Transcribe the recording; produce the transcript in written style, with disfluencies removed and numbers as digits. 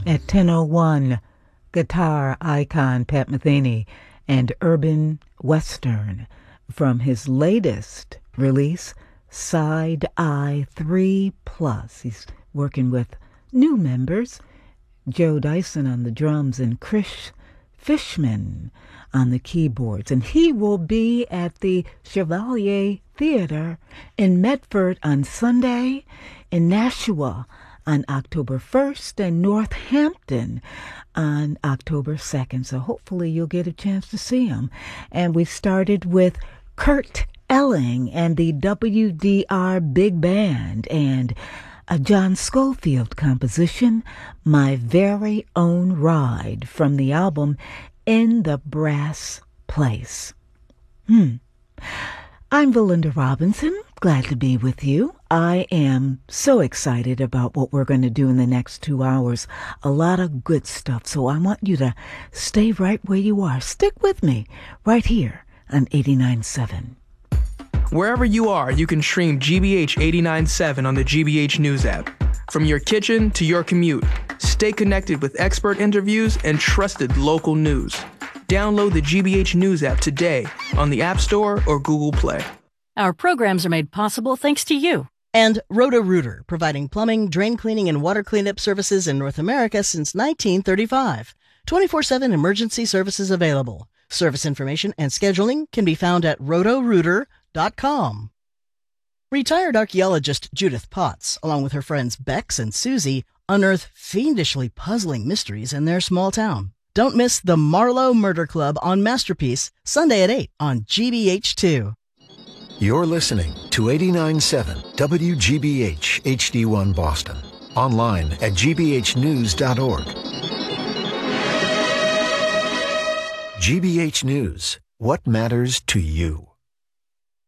At 10:01, guitar icon Pat Metheny and urban western from his latest release, Side Eye 3 Plus. He's working with new members, Joe Dyson on the drums and Chris Fishman on the keyboards. And he will be at the Chevalier Theater in Medford on Sunday, in Nashua on October 1st, and Northampton on October 2nd. So hopefully you'll get a chance to see him. And we started with Kurt Elling and the WDR Big Band and a John Schofield composition, My Very Own Ride, from the album In the Brass Place. I'm Belinda Robinson. Glad to be with you. I am so excited about what we're going to do in the next 2 hours. A lot of good stuff. So I want you to stay right where you are. Stick with me right here on 89.7. Wherever you are, you can stream GBH 89.7 on the GBH News app. From your kitchen to your commute, stay connected with expert interviews and trusted local news. Download the GBH News app today on the App Store or Google Play. Our programs are made possible thanks to you. And Roto-Rooter, providing plumbing, drain cleaning, and water cleanup services in North America since 1935. 24/7 emergency services available. Service information and scheduling can be found at rotorooter.com. Retired archaeologist Judith Potts, along with her friends Bex and Susie, unearth fiendishly puzzling mysteries in their small town. Don't miss the Marlowe Murder Club on Masterpiece, Sunday at 8 on GBH2. You're listening to 89.7 WGBH HD1 Boston. Online at gbhnews.org. GBH News. What matters to you?